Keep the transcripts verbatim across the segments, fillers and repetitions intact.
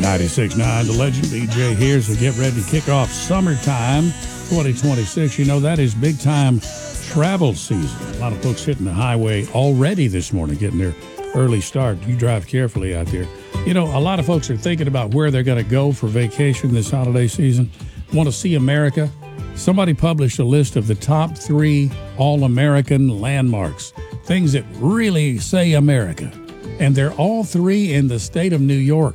ninety-six point nine, The Legend. B J here as we get ready to kick off summertime twenty twenty-six. You know, that is big time travel season. A lot of folks hitting the highway already this morning, getting their early start. You drive carefully out there. You know, a lot of folks are thinking about where they're going to go for vacation this holiday season. Want to see America? Somebody published a list of the top three all-American landmarks, things that really say America. And they're all three in the state of New York.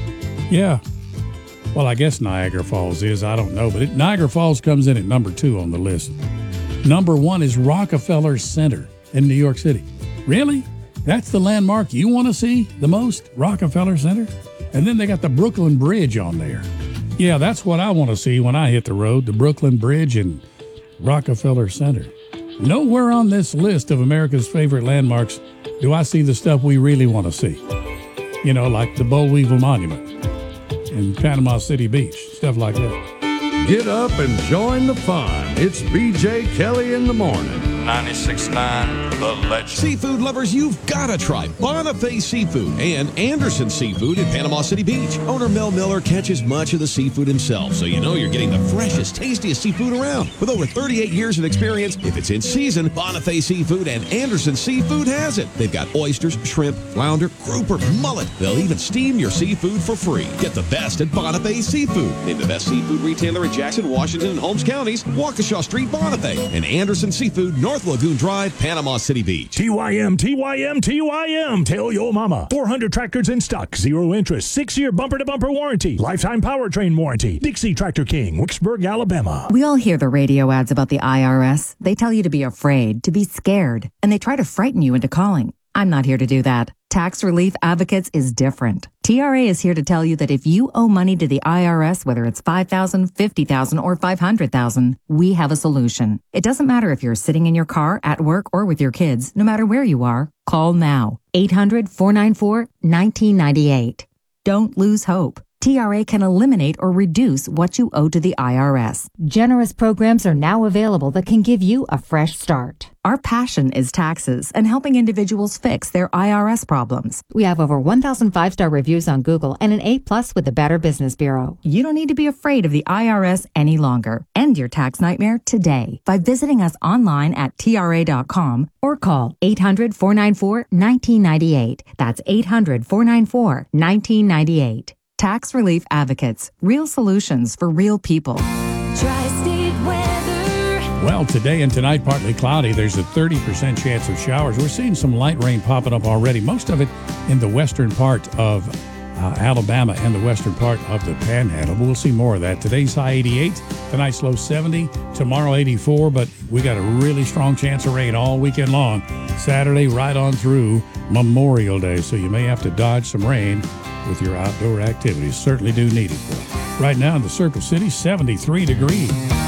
Yeah. Well, I guess Niagara Falls is. I don't know. But it, Niagara Falls comes in at number two on the list. Number one is Rockefeller Center in New York City. Really? That's the landmark you want to see the most? Rockefeller Center? And then they got the Brooklyn Bridge on there. Yeah, that's what I want to see when I hit the road, the Brooklyn Bridge and Rockefeller Center. Nowhere on this list of America's favorite landmarks do I see the stuff we really want to see. You know, like the Boll Weevil Monument and Panama City Beach, stuff like that. Get up and join the fun. It's B J Kelly in the morning. ninety-six point nine, The Legend. Seafood lovers, you've got to try Bonifay Seafood and Anderson Seafood in Panama City Beach. Owner Mel Miller catches much of the seafood himself, so you know you're getting the freshest, tastiest seafood around. With over thirty-eight years of experience, if it's in season, Bonifay Seafood and Anderson Seafood has it. They've got oysters, shrimp, flounder, grouper, mullet. They'll even steam your seafood for free. Get the best at Bonifay Seafood. Named the best seafood retailer in Jackson, Washington, and Holmes counties, Waukesha Street, Bonifay. And Anderson Seafood, North Lagoon Drive, Panama City Beach. T Y M, T Y M, T Y M. Tell your mama. four hundred tractors in stock. Zero interest. Six-year bumper-to-bumper warranty. Lifetime powertrain warranty. Dixie Tractor King, Wicksburg, Alabama. We all hear the radio ads about the I R S. They tell you to be afraid, to be scared, and they try to frighten you into calling. I'm not here to do that. Tax Relief Advocates is different. T R A is here to tell you that if you owe money to the I R S, whether it's five thousand dollars, fifty thousand dollars, or five hundred thousand dollars, we have a solution. It doesn't matter if you're sitting in your car, at work, or with your kids. No matter where you are, call now. eight hundred, four nine four, one nine nine eight. Don't lose hope. T R A can eliminate or reduce what you owe to the I R S. Generous programs are now available that can give you a fresh start. Our passion is taxes and helping individuals fix their I R S problems. We have over one thousand five-star reviews on Google and an A plus with the Better Business Bureau. You don't need to be afraid of the I R S any longer. End your tax nightmare today by visiting us online at T R A dot com or call eight hundred, four nine four, one nine nine eight. That's eight hundred, four nine four, one nine nine eight. Tax Relief Advocates. Real solutions for real people. Tri-State weather. Well, today and tonight, partly cloudy. There's a thirty percent chance of showers. We're seeing some light rain popping up already, most of it in the western part of uh, Alabama and the western part of the Panhandle. We'll see more of that. Today's high eighty-eight, tonight's low seventy, tomorrow eighty-four, but we got a really strong chance of rain all weekend long. Saturday right on through Memorial Day, so you may have to dodge some rain with your outdoor activities. Certainly do need it. Right now in the Circle City, seventy-three degrees.